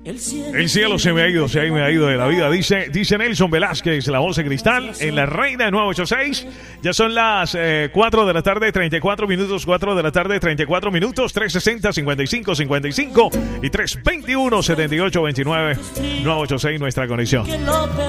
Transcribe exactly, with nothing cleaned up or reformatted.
El cielo se me ha ido, se me ha ido de la vida, dice, dice Nelson Velázquez, la voz de cristal, en La Reina nueve ochenta y seis. Ya son las eh, cuatro de la tarde, treinta y cuatro minutos, cuatro de la tarde, treinta y cuatro minutos, tres sesenta, cincuenta y cinco, cincuenta y cinco y tres veintiuno, setenta y ocho, veintinueve, nueve ochenta y seis, nuestra conexión.